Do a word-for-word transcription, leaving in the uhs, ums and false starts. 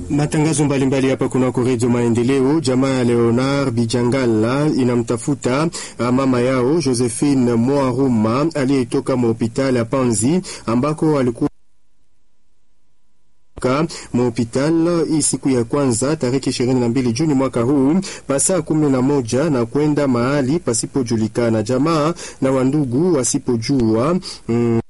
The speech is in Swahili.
Matangazo mbalimbali hapa kuna Radio Maendeleo. Jamaa ya Leonard Bijangala inamtafuta mama yao Josephine Mwaruma aliyetoka hospitali ya Panzi ambako alikuwa hospital hii siku ya kwanza tarehe ishirini na mbili Juni mwaka huu pasa kumi na moja na kwenda mahali pasipojulikana. Jamaa na wandugu wasipojua mm,